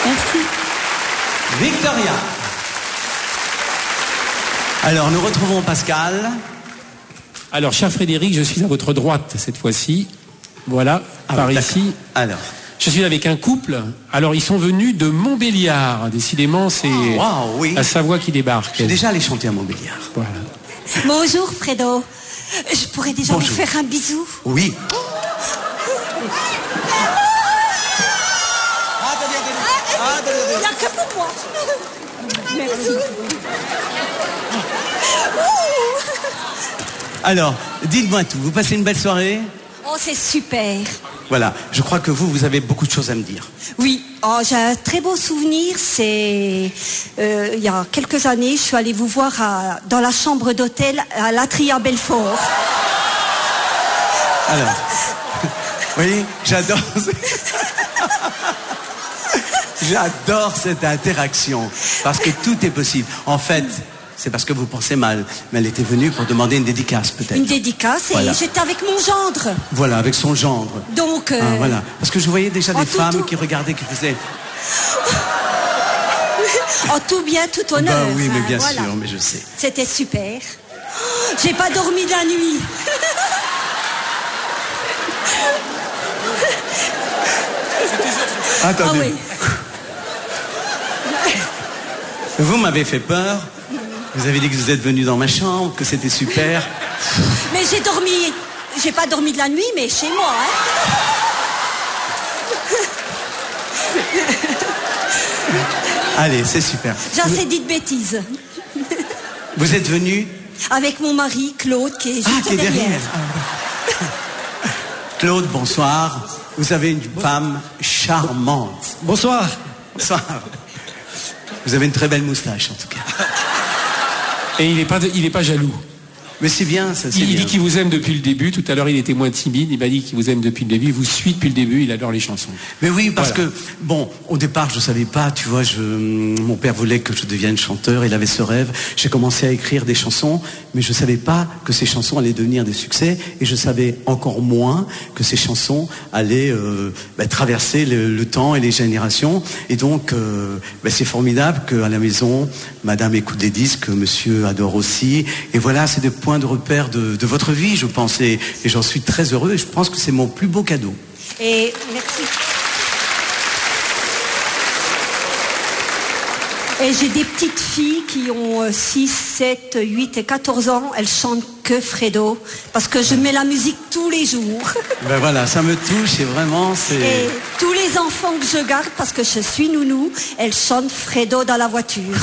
Merci. Victoria. Alors, nous retrouvons Pascal. Alors, cher Frédéric, je suis à votre droite cette fois-ci. Voilà, par ici. Alors. Je suis avec un couple. Alors, ils sont venus de Montbéliard. Décidément, c'est oui. la Savoie qui débarque. Je suis déjà allé chanter à Montbéliard. Voilà. Bonjour, Fredo. Je pourrais déjà vous faire un bisou? Oui. Il n'y a que pour moi. Merci. Alors, dites-moi tout. Vous passez une belle soirée? Oh, c'est super. Voilà. Je crois que vous avez beaucoup de choses à me dire. Oui. Oh, j'ai un très beau souvenir. C'est il y a quelques années, je suis allée vous voir dans la chambre d'hôtel à l'Atria Belfort. Alors, oui, j'adore. J'adore cette interaction parce que tout est possible. En fait, c'est parce que vous pensez mal. Mais elle était venue pour demander une dédicace, peut-être. Une dédicace, voilà. Et j'étais avec mon gendre. Voilà, avec son gendre. Donc. Voilà. Parce que je voyais déjà des femmes qui regardaient, qui faisaient. En tout bien, tout honneur. Bah oui, mais bien voilà. sûr, mais je sais. C'était super. Oh, j'ai pas dormi de la nuit. Attendez. Ah oui. Vous m'avez fait peur. Vous avez dit que vous êtes venu dans ma chambre, que c'était super. Mais j'ai dormi. J'ai pas dormi de la nuit, mais chez moi. Allez, c'est super. J'ai assez dit de bêtises. Vous êtes venu avec mon mari, Claude, qui est juste derrière. Claude, bonsoir. Vous avez une femme charmante. Bonsoir. Bonsoir. Vous avez une très belle moustache, en tout cas. Et il est pas jaloux. Mais c'est bien, ça, c'est bien. Il dit qu'il vous aime depuis le début. Tout à l'heure, il était moins timide. Il m'a dit qu'il vous aime depuis le début. Il vous suit depuis le début. Il adore les chansons. Mais oui, parce que, bon, au départ, je savais pas, tu vois, mon père voulait que je devienne chanteur. Il avait ce rêve. J'ai commencé à écrire des chansons, mais je savais pas que ces chansons allaient devenir des succès. Et je savais encore moins que ces chansons allaient traverser le temps et les générations. Et donc, c'est formidable qu'à la maison, madame écoute des disques, monsieur adore aussi. Et voilà, c'est des points de repère de votre vie, je pense, et j'en suis très heureux, et je pense que c'est mon plus beau cadeau. Et merci. Et j'ai des petites filles qui ont 6, 7, 8 et 14 ans, elles chantent que Fredo, parce que je mets la musique tous les jours. Ben voilà, ça me touche, et vraiment, c'est... Et tous les enfants que je garde, parce que je suis nounou, elles chantent Fredo dans la voiture.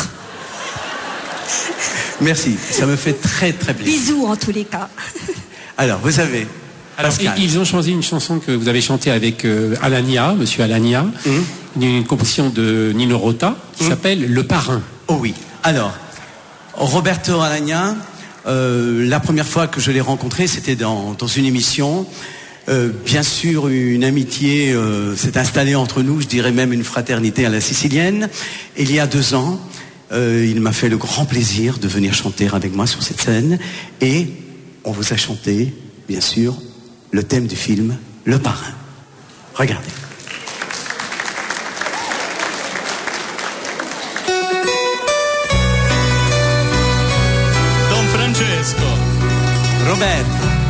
Merci, ça me fait très très plaisir. Bisous en tous les cas. Alors, vous savez, alors, ils ont choisi une chanson que vous avez chantée avec Alagna, monsieur Alagna, une composition de Nino Rota, qui s'appelle Le Parrain. Oh oui, alors, Roberto Alagna, la première fois que je l'ai rencontré, c'était dans une émission. Bien sûr, une amitié s'est installée entre nous, je dirais même une fraternité à la sicilienne. Et il y a 2 ans, il m'a fait le grand plaisir de venir chanter avec moi sur cette scène. Et on vous a chanté, bien sûr, le thème du film Le Parrain. Regardez. Don Francesco. Roberto.